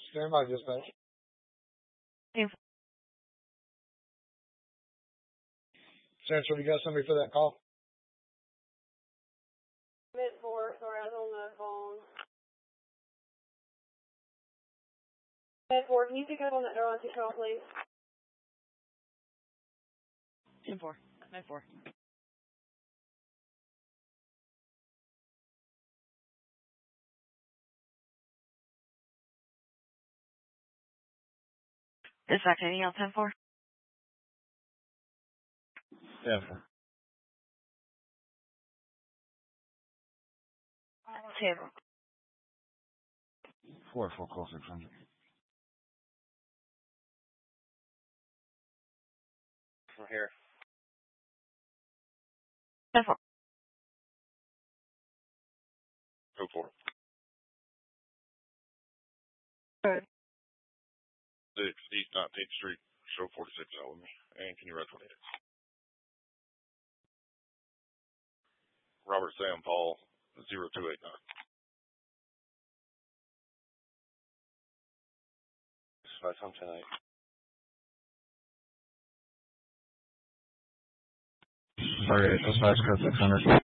Stand by, dispatch. Central, you got somebody for that call? Mid-4, sorry, I was on the phone. Mid-4, can you pick up on that Darlington call, please? 10-4, Mid-4. Dispatch, anything else, 10-4? 10-4. 10-4. 4-4, call 600. From here. 10-4. Go for it. 6 East 19th Street. Show 46 out with me. And can you write 28? Robert Sam Paul 0289. Dispatch on 10-8. Sorry, dispatch code 600.